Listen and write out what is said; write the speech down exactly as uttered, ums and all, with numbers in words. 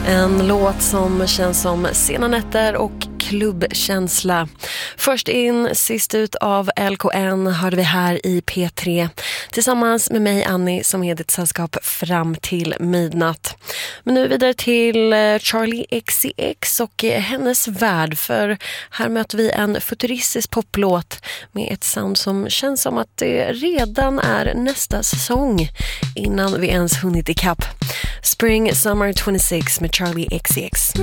En låt som känns som sena nätter och klubbkänsla. Först in, sist ut av L K N hörde vi här i P tre. Tillsammans med mig, Annie, som är ditt sällskap fram till midnatt. Men nu vidare till Charli X C X och hennes värld. För här möter vi en futuristisk poplåt med ett sound som känns som att det redan är nästa säsong innan vi ens hunnit ikapp. Spring Summer tjugohundrasex med Charli X C X.